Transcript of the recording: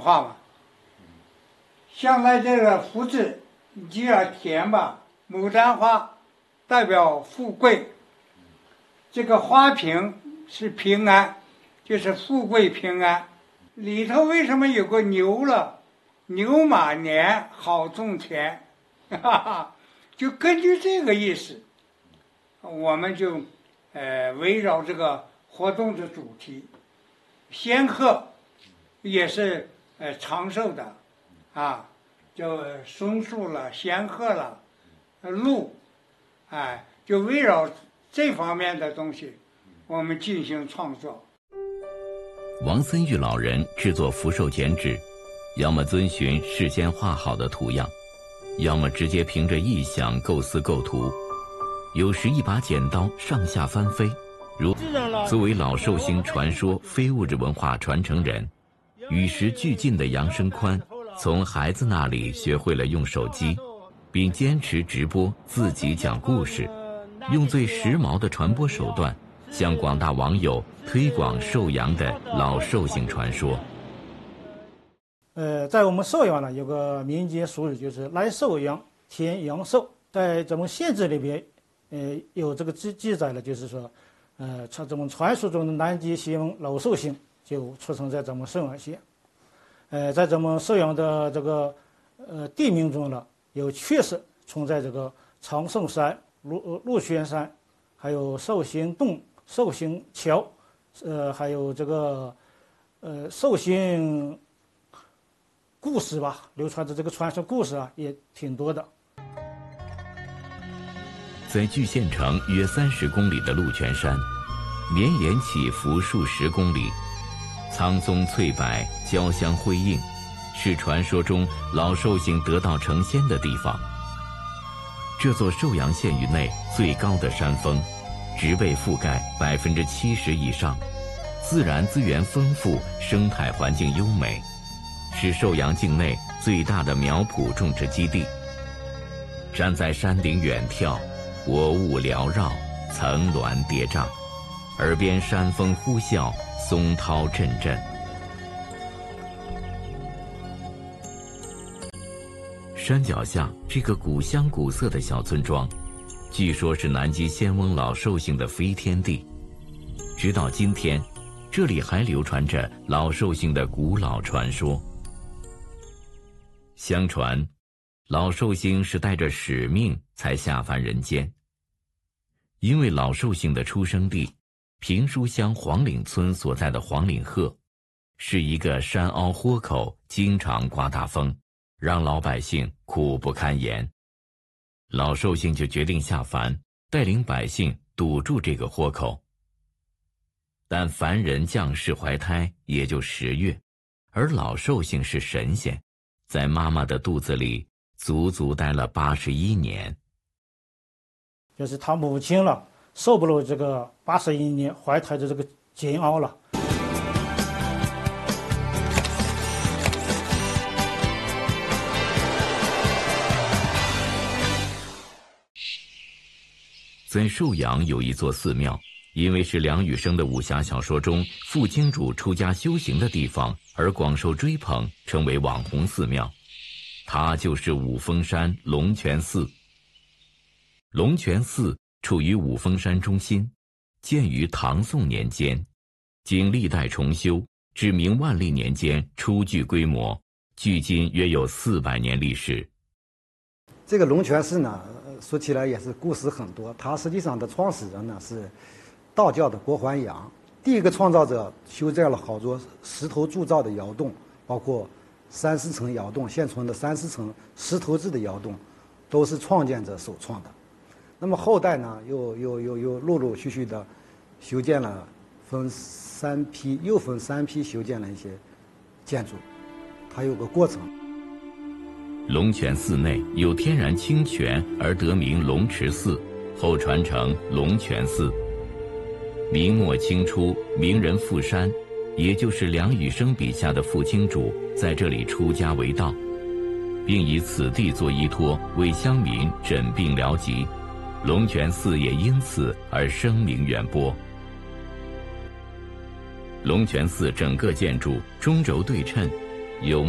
话嘛。向来这个福字，你就要填吧。牡丹花代表富贵，这个花瓶是平安，就是富贵平安。里头为什么有个牛了？牛马年好种田，哈哈，就根据这个意思，我们就围绕这个活动的主题，仙鹤也是长寿的啊，就松树了、仙鹤了、鹿，就围绕这方面的东西，我们进行创作。 王森玉老人制作福寿剪纸，要么遵循事先画好的图样，要么直接凭着意象构思构图，有时一把剪刀上下翻飞。作为老寿星传说非物质文化传承人，与时俱进的杨生宽从孩子那里学会了用手机，并坚持直播自己讲故事，用最时髦的传播手段向广大网友推广寿阳的老寿星传说。 在我们寿阳呢，有个民间俗语，就是来寿阳添阳寿。在咱们县志里边，有这个记载了，就是说，咱们传说中的南极仙翁老寿星就出生在咱们寿阳县。在咱们寿阳的这个地名中呢，有确实存在这个长寿山、鹿泉山，还有寿星洞、寿星桥，还有这个寿星故事吧，流传的这个传说故事啊，也挺多的。 在距县城约30公里的鹿泉山，绵延起伏数十公里，苍松翠柏，交相辉映，是传说中老寿星得道成仙的地方。这座寿阳县域内最高的山峰，植被覆盖70%以上，自然资源丰富，生态环境优美，是寿阳境内最大的苗圃种植基地。站在山顶远眺，薄雾缭绕，层峦叠嶂，耳边山风呼啸，松涛阵阵。山脚下这个古香古色的小村庄，据说是南极仙翁老寿星的飞天地。直到今天，这里还流传着老寿星的古老传说。相传，老寿星是带着使命才下凡人间。因为老寿星的出生地平书乡黄岭村所在的黄岭壑，是一个山凹豁口，经常刮大风，让老百姓苦不堪言。老寿星就决定下凡，带领百姓堵住这个豁口。但凡人降世怀胎也就10月，而老寿星是神仙，在妈妈的肚子里足足待了81年。 就是他母亲了，受不了这个81年怀胎的这个煎熬了。 在寿阳有一座寺庙，因为是梁羽生的武侠小说中副清主出家修行的地方而广受追捧，成为网红寺庙。它就是五峰山龙泉寺。龙泉寺处于五峰山中心，建于唐宋年间，经历代重修，至明万历年间初具规模，距今约有400年历史。 这个龙泉寺呢，说起来也是故事很多。它实际上的创始人呢是道教的郭桓阳，第一个创造者修建了好多石头铸造的窑洞，包括34层窑洞，现存的34层石头制的窑洞，都是创建者首创的。那么后代呢，又陆陆续续的修建了，分3批修建了一些建筑，它有个过程。 龙泉寺内有天然清泉而得名龙池寺，后传承龙泉寺。明末清初，名人富山，也就是梁羽生笔下的副清主，在这里出家为道，并以此地做依托，为乡民诊病疗疾。龙泉寺也因此而声名远播。龙泉寺整个建筑中轴对称， 有